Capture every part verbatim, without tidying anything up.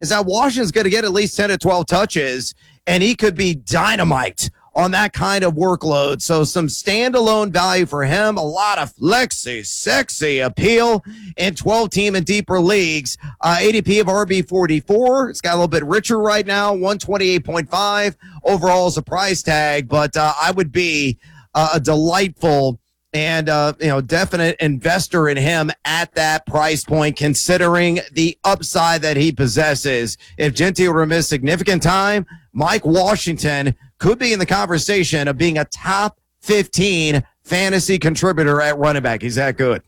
is that Washington's going to get at least ten to twelve touches, and he could be dynamite on that kind of workload. So some standalone value for him, a lot of flexy, sexy appeal in twelve-team and deeper leagues. Uh, A D P of R B forty-four. It's got a little bit richer right now, one twenty-eight point five overall as a price tag, but uh, I would be uh, a delightful and uh, you know definite investor in him at that price point, considering the upside that he possesses. If Gentile were to miss significant time, Mike Washington could be in the conversation of being a top fifteen fantasy contributor at running back. He's that good.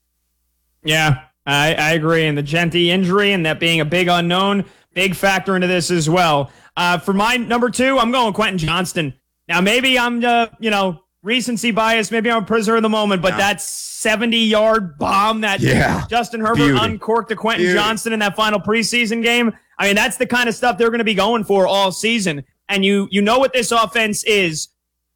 Yeah, I, I agree. And the Gentile injury and that being a big unknown, big factor into this as well. Uh, for my number two, I'm going Quentin Johnston. Now, maybe I'm, uh, you know, recency bias. Maybe I'm a prisoner of the moment, but yeah. that seventy-yard bomb that yeah. Justin Herbert Beauty. uncorked to Quentin Beauty. Johnston in that final preseason game. I mean, that's the kind of stuff they're going to be going for all season. And you you know what this offense is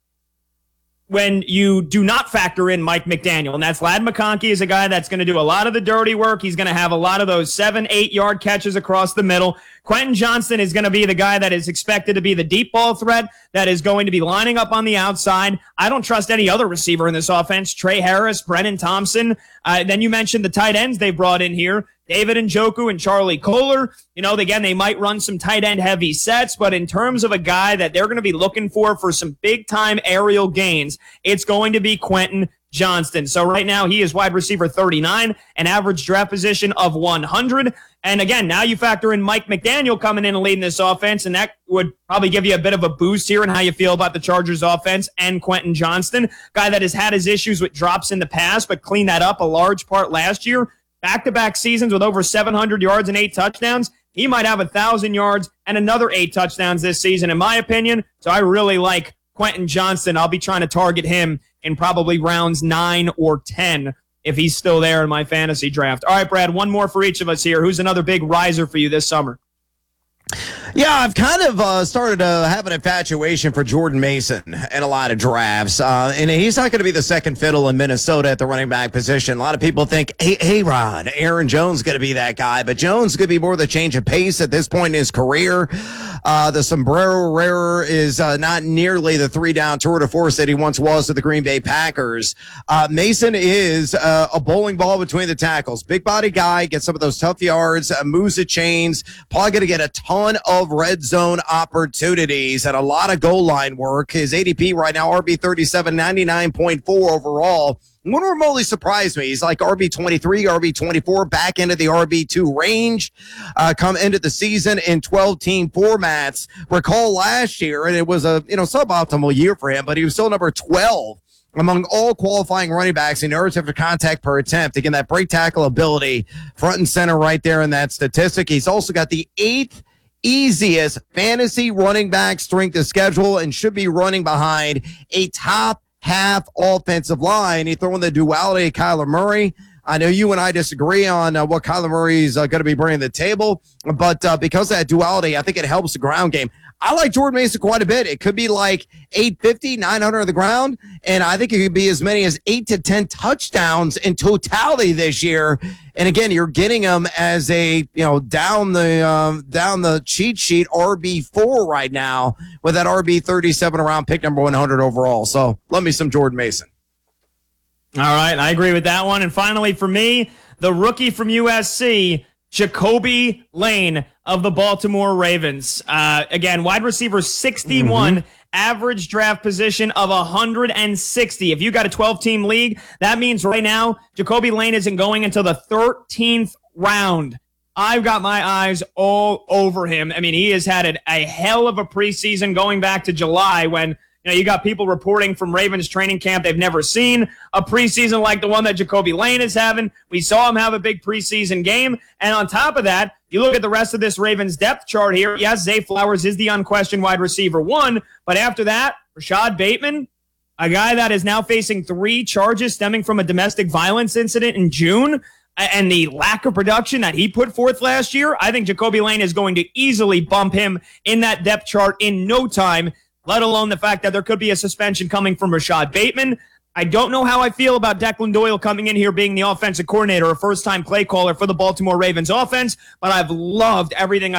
when you do not factor in Mike McDaniel. And that's Ladd McConkey is a guy that's going to do a lot of the dirty work. He's going to have a lot of those seven, eight-yard catches across the middle. Quentin Johnston is going to be the guy that is expected to be the deep ball threat that is going to be lining up on the outside. I don't trust any other receiver in this offense. Trey Harris, Brennan Thompson. Uh, then you mentioned the tight ends they brought in here. David Njoku and Charlie Kohler. You know, again, they might run some tight end heavy sets, but in terms of a guy that they're going to be looking for for some big time aerial gains, it's going to be Quentin Johnston. So right now he is wide receiver thirty-nine, an average draft position of one hundred. And again, now you factor in Mike McDaniel coming in and leading this offense, and that would probably give you a bit of a boost here in how you feel about the Chargers offense and Quentin Johnston, guy that has had his issues with drops in the past, but cleaned that up a large part last year. Back-to-back seasons with over seven hundred yards and eight touchdowns. He might have one thousand yards and another eight touchdowns this season, in my opinion. So I really like Quentin Johnston. I'll be trying to target him in probably rounds nine or ten if he's still there in my fantasy draft. All right, Brad, one more for each of us here. Who's another big riser for you this summer? Yeah, I've kind of uh, started to have an infatuation for Jordan Mason in a lot of drafts. Uh, and he's not going to be the second fiddle in Minnesota at the running back position. A lot of people think, hey, hey Rod, Aaron Jones going to be that guy. But Jones could be more the change of pace at this point in his career. Uh, the sombrero rarer is uh, not nearly the three-down tour de force that he once was to the Green Bay Packers. Uh, Mason is uh, a bowling ball between the tackles. Big body guy, gets some of those tough yards, uh, moves the chains, probably going to get a ton of red zone opportunities and a lot of goal line work. His A D P right now, R B thirty-seven, ninety-nine point four overall. Wouldn't remotely surprise me. He's like R B twenty-three, R B twenty-four, back into the R B two range, uh, come into the season in twelve-team formats. Recall last year, and it was a you know suboptimal year for him, but he was still number twelve among all qualifying running backs in yards after contact per attempt. Again, that break tackle ability front and center right there in that statistic. He's also got the eighth easiest fantasy running back strength of schedule and should be running behind a top half offensive line. You throw in the duality of Kyler Murray. I know you and I disagree on uh, what Kyler Murray is uh, going to be bringing to the table, but uh, because of that duality, I think it helps the ground game. I like Jordan Mason quite a bit. It could be like eight fifty, nine hundred on the ground, and I think it could be as many as eight to ten touchdowns in totality this year. And again, you're getting him as a, you know, down the um, down the cheat sheet R B four right now with that R B thirty-seven around pick number one hundred overall. So love me some Jordan Mason. All right, I agree with that one. And finally, for me, the rookie from U S C, Jacoby Lane of the Baltimore Ravens. Uh, again, wide receiver sixty-one, mm-hmm. average draft position of one hundred sixty. If you got a twelve-team league, that means right now Jacoby Lane isn't going until the thirteenth round. I've got my eyes all over him. I mean, he has had a hell of a preseason going back to July when you know, you got people reporting from Ravens training camp they've never seen a preseason like the one that Jacoby Lane is having. We saw him have a big preseason game. And on top of that, you look at the rest of this Ravens depth chart here. Yes, Zay Flowers is the unquestioned wide receiver one. But after that, Rashad Bateman, a guy that is now facing three charges stemming from a domestic violence incident in June, and the lack of production that he put forth last year, I think Jacoby Lane is going to easily bump him in that depth chart in no time, let alone the fact that there could be a suspension coming from Rashad Bateman. I don't know how I feel about Declan Doyle coming in here being the offensive coordinator, a first-time play caller for the Baltimore Ravens offense, but I've loved everything I've